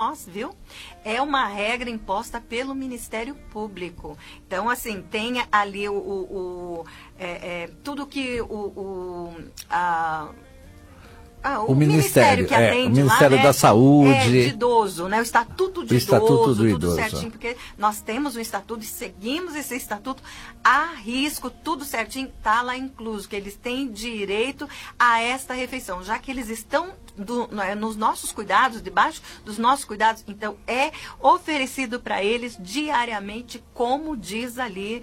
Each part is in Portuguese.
nós, viu? É uma regra imposta pelo Ministério Público. Então, assim, tem ali tudo que o Ministério que atende o Ministério lá, da Saúde. De idoso, né? O Estatuto do Estatuto do tudo Idoso. certinho, porque nós temos um estatuto e seguimos esse estatuto a risco, tudo certinho, está lá incluso, que eles têm direito a esta refeição, já que eles estão nos nossos cuidados, debaixo dos nossos cuidados, então é oferecido para eles diariamente, como diz ali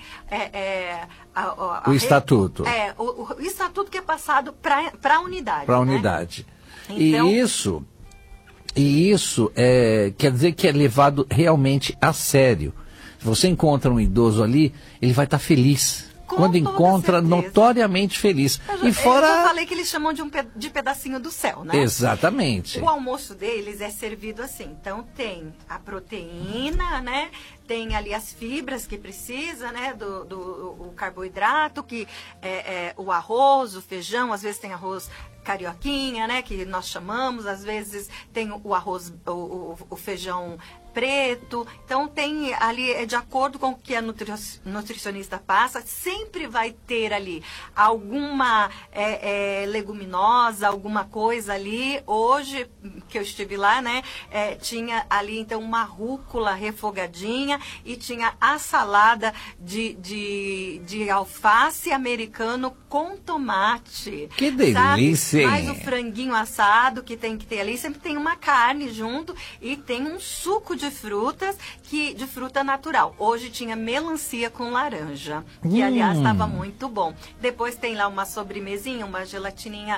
o estatuto. O estatuto que é passado para a unidade. Para a né? unidade. Então, E isso quer dizer que é levado realmente a sério. Se você encontra um idoso ali, ele vai estar feliz. Quando encontra, certeza. notoriamente feliz. Eu já falei que eles chamam de pedacinho do céu, né? Exatamente. O almoço deles é servido assim. Então tem a proteína, né? Tem ali as fibras que precisa, né? O carboidrato, que o arroz, o feijão, às vezes tem arroz carioquinha, né? Que nós chamamos, às vezes tem o arroz, o feijão preto. Então tem ali, de acordo com o que a nutricionista passa, sempre vai ter ali alguma leguminosa, alguma coisa ali. Hoje que eu estive lá, né, tinha ali então uma rúcula refogadinha e tinha a salada de alface americano com tomate. Que delícia! Sabe? Mais o franguinho assado que tem que ter ali, sempre tem uma carne junto e tem um suco de frutas, de fruta natural. Hoje tinha melancia com laranja, que aliás estava muito bom. Depois tem lá uma sobremesinha, uma gelatininha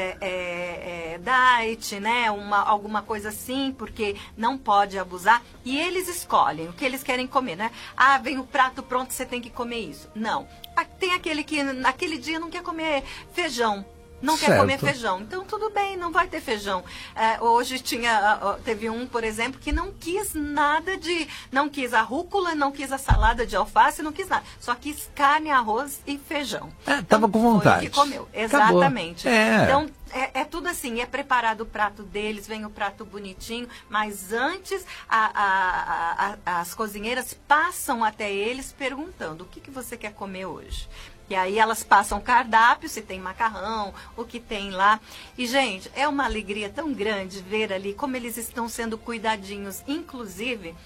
diet, né? Alguma coisa assim, porque não pode abusar. E eles escolhem o que eles querem comer, né? Ah, vem o prato pronto, você tem que comer isso. Não. Tem aquele que naquele dia não quer comer feijão. Não quer comer feijão. Então, tudo bem, não vai ter feijão. Hoje teve um, por exemplo, que não quis nada não quis a rúcula, não quis a salada de alface, não quis nada. Só quis carne, arroz e feijão. Tava com vontade. Foi o que comeu. Exatamente. Então, é tudo assim, é preparado o prato deles, vem o prato bonitinho, mas antes as cozinheiras passam até eles perguntando: o que você quer comer hoje? E aí elas passam cardápio, se tem macarrão, o que tem lá. E, gente, é uma alegria tão grande ver ali como eles estão sendo cuidadinhos. Inclusive,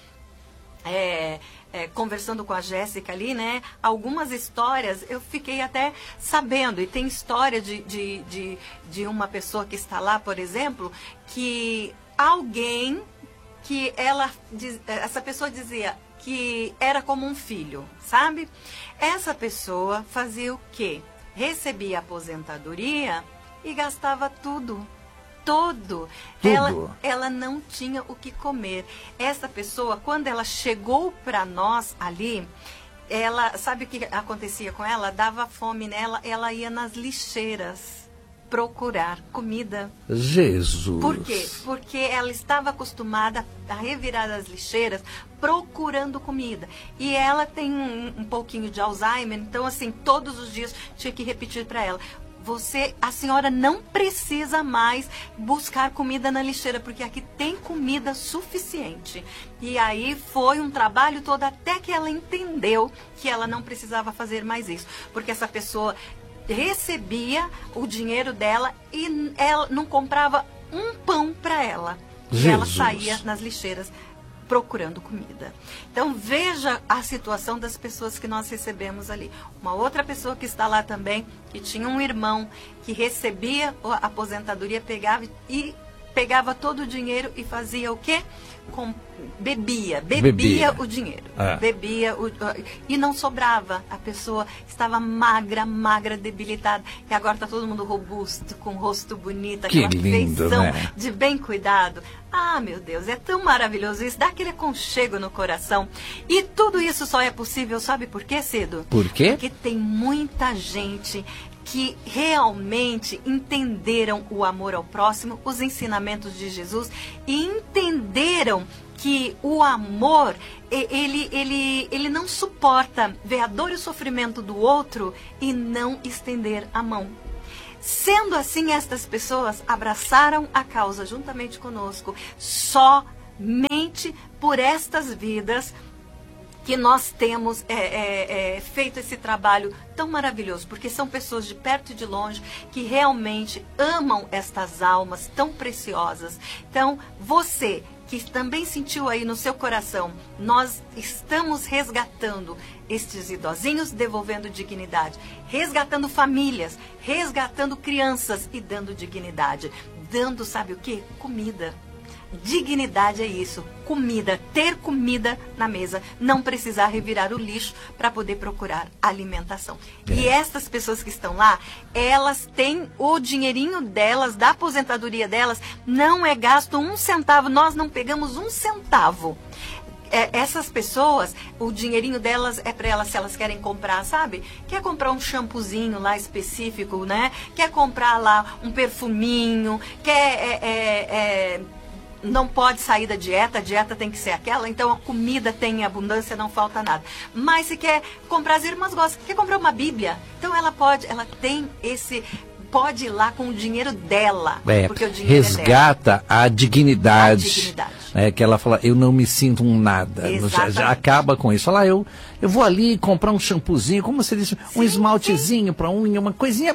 conversando com a Jéssica ali, né? Algumas histórias eu fiquei até sabendo. E tem história de uma pessoa que está lá, por exemplo, que alguém que essa pessoa dizia que era como um filho, sabe? Essa pessoa fazia o quê? Recebia aposentadoria e gastava tudo. Tudo. Ela não tinha o que comer. Essa pessoa, quando ela chegou para nós ali, sabe o que acontecia com ela? Dava fome nela, ela ia nas lixeiras procurar comida. Jesus! Por quê? Porque ela estava acostumada a revirar as lixeiras procurando comida. E ela tem um pouquinho de Alzheimer, então assim, todos os dias tinha que repetir para ela: a senhora não precisa mais buscar comida na lixeira, porque aqui tem comida suficiente. E aí foi um trabalho todo até que ela entendeu que ela não precisava fazer mais isso, porque essa pessoa recebia o dinheiro dela e ela não comprava um pão para ela. Jesus. E ela saía nas lixeiras procurando comida. Então veja a situação das pessoas que nós recebemos ali. Uma outra pessoa que está lá também, que tinha um irmão que recebia a aposentadoria, pegava todo o dinheiro e fazia o quê? Bebia o dinheiro. E não sobrava. A pessoa estava magra, debilitada. E agora está todo mundo robusto, com o rosto bonito, aquela feição, né? De bem cuidado. Ah, meu Deus, é tão maravilhoso isso. Dá aquele aconchego no coração. E tudo isso só é possível, sabe por quê, Cedo? Por quê? Porque tem muita gente que realmente entenderam o amor ao próximo, os ensinamentos de Jesus, e entenderam que o amor, ele não suporta ver a dor e o sofrimento do outro e não estender a mão. Sendo assim, estas pessoas abraçaram a causa juntamente conosco, só mente por estas vidas que nós temos feito esse trabalho tão maravilhoso, porque são pessoas de perto e de longe que realmente amam estas almas tão preciosas. Então, você que também sentiu aí no seu coração, nós estamos resgatando estes idosinhos, devolvendo dignidade, resgatando famílias, resgatando crianças e dando dignidade, dando, sabe o quê? Comida. Dignidade é isso, comida, ter comida na mesa, não precisar revirar o lixo para poder procurar alimentação. E estas pessoas que estão lá, elas têm o dinheirinho delas, da aposentadoria delas, não é gasto um centavo, nós não pegamos um centavo. Essas pessoas, o dinheirinho delas é para elas, se elas querem comprar, sabe? Quer comprar um shampoozinho lá específico, né? Quer comprar lá um perfuminho, quer... não pode sair da dieta, a dieta tem que ser aquela, então a comida tem abundância, não falta nada. Mas se quer comprar, as irmãs gostam, quer comprar uma Bíblia, então ela tem esse... pode ir lá com o dinheiro dela, porque o dinheiro resgata é dela. A dignidade. A dignidade. Que ela fala, eu não me sinto um nada. Já acaba com isso. Fala, eu vou ali comprar um shampoozinho, como você disse, um esmaltezinho para unha, uma coisinha,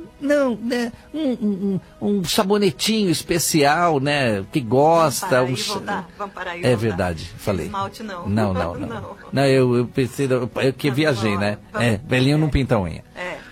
um sabonetinho especial, né? Que gosta. Vamos parar aí. É verdade, falei. Esmalte não. Não, eu pensei, eu que viajei, né? Velhinho não pinta unha.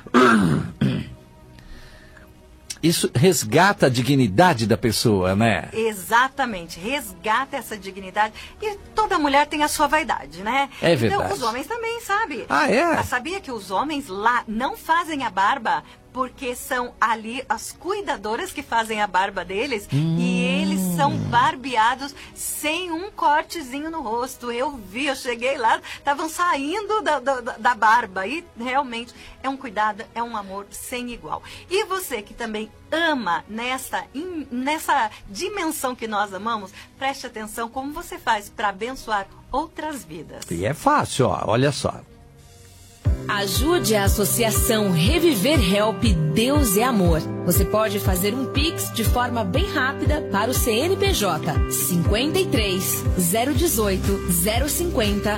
Isso resgata a dignidade da pessoa, né? Exatamente, resgata essa dignidade. E toda mulher tem a sua vaidade, né? É verdade. Então, os homens também, sabe? Sabia que os homens lá não fazem a barba porque são ali as cuidadoras que fazem a barba deles e eles são barbeados sem um cortezinho no rosto. Eu cheguei lá, estavam saindo da barba e realmente é um cuidado, é um amor sem igual. E você que também ama nessa dimensão que nós amamos, preste atenção como você faz para abençoar outras vidas. E é fácil, olha só. Ajude a Associação Reviver Help Deus é Amor. Você pode fazer um Pix de forma bem rápida para o CNPJ 53 018 050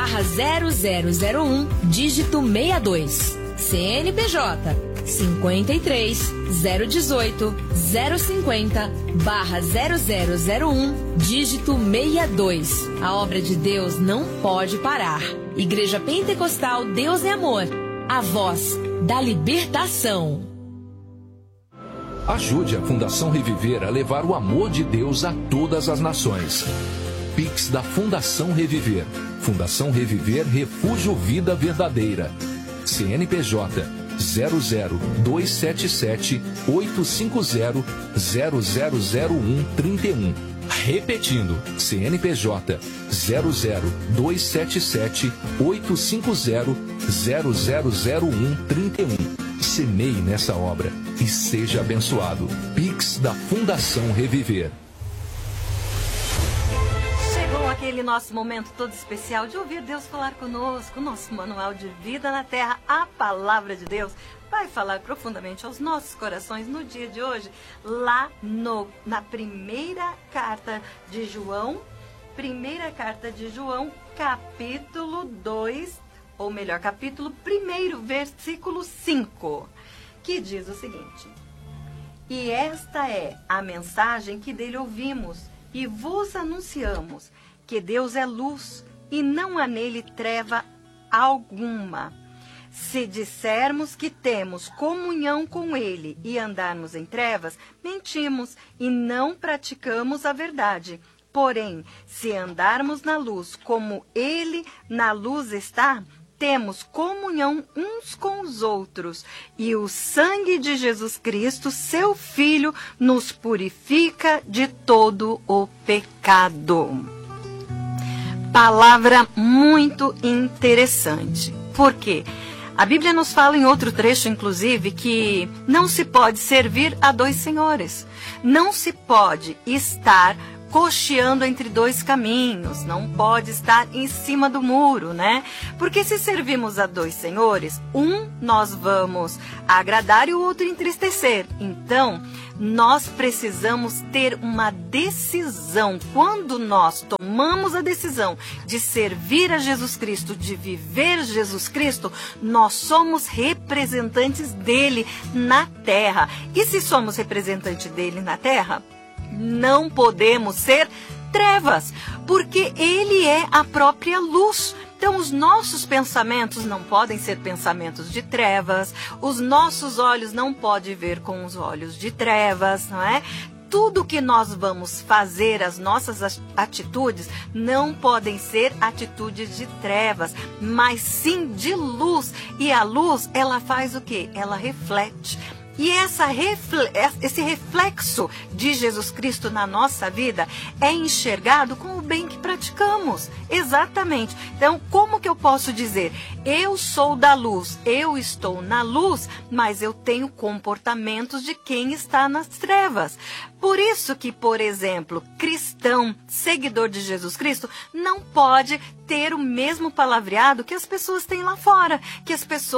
/0001 dígito 62. CNPJ 53 018 050 /0001 dígito 62. A obra de Deus não pode parar. Igreja Pentecostal Deus é Amor, a voz da libertação. Ajude a Fundação Reviver a levar o amor de Deus a todas as nações. Pix da Fundação Reviver. Fundação Reviver Refúgio Vida Verdadeira. CNPJ 00277 850 0001 31. Repetindo, CNPJ 00277 850 0001 31. Semeie nessa obra e seja abençoado. Pix da Fundação Reviver. Chegou aquele nosso momento todo especial de ouvir Deus falar conosco, o nosso manual de vida na terra, a palavra de Deus vai falar profundamente aos nossos corações no dia de hoje, lá na primeira carta de João, capítulo 2, ou melhor, capítulo 1, versículo 5, que diz o seguinte: E esta é a mensagem que dele ouvimos e vos anunciamos, que Deus é luz e não há nele treva alguma. Se dissermos que temos comunhão com ele e andarmos em trevas, mentimos e não praticamos a verdade. Porém, se andarmos na luz como ele na luz está, temos comunhão uns com os outros, e o sangue de Jesus Cristo, seu Filho, nos purifica de todo o pecado. Palavra muito interessante. Por quê? A Bíblia nos fala em outro trecho, inclusive, que não se pode servir a dois senhores. Não se pode estar cocheando entre dois caminhos, não pode estar em cima do muro, né? Porque se servimos a dois senhores, nós vamos agradar e o outro entristecer. Então, nós precisamos ter uma decisão. Quando nós tomamos a decisão de servir a Jesus Cristo, de viver Jesus Cristo, nós somos representantes dele na terra. E se somos representantes dele na terra, não podemos ser trevas, porque ele é a própria luz. Então, os nossos pensamentos não podem ser pensamentos de trevas, os nossos olhos não podem ver com os olhos de trevas, não é? Tudo que nós vamos fazer, as nossas atitudes, não podem ser atitudes de trevas, mas sim de luz. E a luz, ela faz o quê? Ela reflete. E esse reflexo de Jesus Cristo na nossa vida é enxergado com o bem que praticamos. Exatamente. Então, como que eu posso dizer? Eu sou da luz, eu estou na luz, mas eu tenho comportamentos de quem está nas trevas. Por isso que, por exemplo, cristão, seguidor de Jesus Cristo, não pode ter o mesmo palavreado que as pessoas têm lá fora, que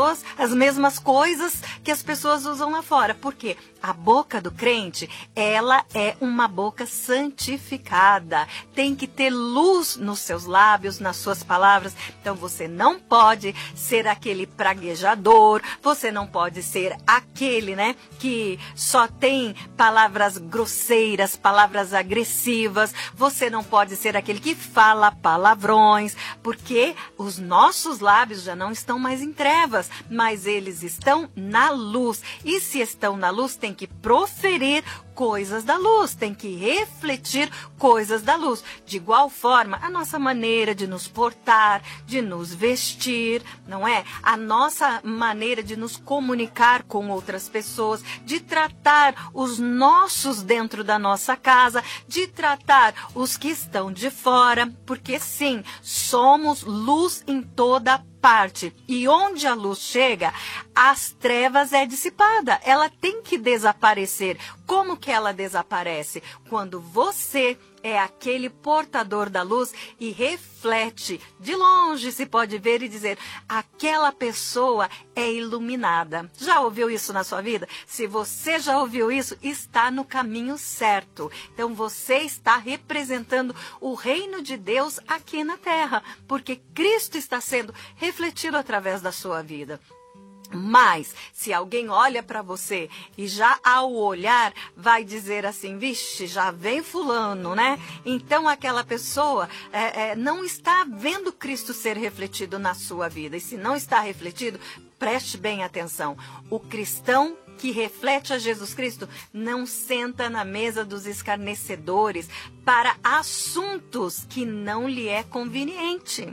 as mesmas coisas que as pessoas usam lá fora. Por quê? A boca do crente, ela é uma boca santificada. Tem que ter luz nos seus lábios, nas suas palavras. Então, você não pode ser aquele praguejador, você não pode ser aquele, que só tem palavras grosseiras, palavras agressivas. Você não pode ser aquele que fala palavrões, porque os nossos lábios já não estão mais em trevas, mas eles estão na luz. E se estão na luz, tem que proferir coisas da luz, tem que refletir coisas da luz. De igual forma, a nossa maneira de nos portar, de nos vestir, não é? A nossa maneira de nos comunicar com outras pessoas, de tratar os nossos dentro da nossa casa, de tratar os que estão de fora, porque sim, somos luz em toda parte. E onde a luz chega, as trevas é dissipada. Ela tem que desaparecer. Como que ela desaparece? Quando você é aquele portador da luz e reflete. De longe se pode ver e dizer, aquela pessoa é iluminada. Já ouviu isso na sua vida? Se você já ouviu isso, está no caminho certo. Então você está representando o reino de Deus aqui na terra, porque Cristo está sendo refletido através da sua vida. Mas, se alguém olha para você e já ao olhar vai dizer assim, vixe, já vem fulano, Então aquela pessoa não está vendo Cristo ser refletido na sua vida. E se não está refletido, preste bem atenção. O cristão que reflete a Jesus Cristo não senta na mesa dos escarnecedores para assuntos que não lhe é conveniente.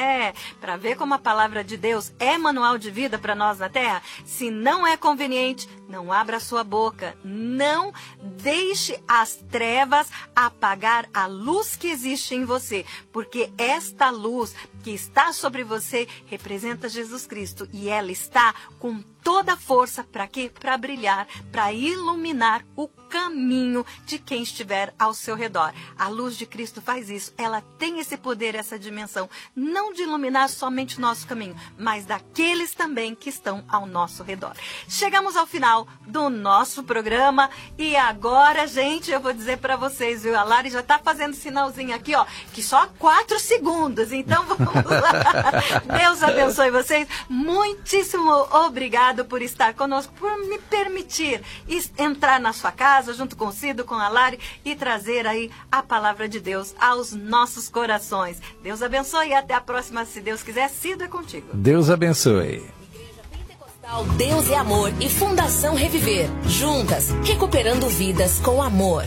Para ver como a palavra de Deus é manual de vida para nós na terra. Se não é conveniente, não abra sua boca. Não deixe as trevas apagar a luz que existe em você. Porque esta luz que está sobre você representa Jesus Cristo. E ela está com toda a força para quê? Para brilhar, para iluminar o caminho de quem estiver ao seu redor. A luz de Cristo faz isso. Ela tem esse poder, essa dimensão, não de iluminar somente o nosso caminho, mas daqueles também que estão ao nosso redor. Chegamos ao final do nosso programa e agora, gente, eu vou dizer para vocês, viu? A Lari já está fazendo sinalzinho aqui, que só 4 segundos. Então vamos lá. Deus abençoe vocês. Muitíssimo obrigado por estar conosco, por me permitir entrar na sua casa, junto com o Cido, com a Lari, e trazer aí a palavra de Deus aos nossos corações. Deus abençoe e até a próxima, se Deus quiser. Cido, é contigo. Deus abençoe. Igreja Pentecostal Deus é Amor e Fundação Reviver, juntas, recuperando vidas com amor.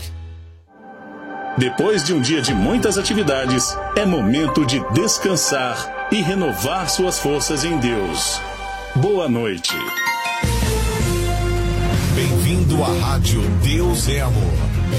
Depois de um dia de muitas atividades, é momento de descansar e renovar suas forças em Deus. Boa noite. Bem-vindo à Rádio Deus é Amor.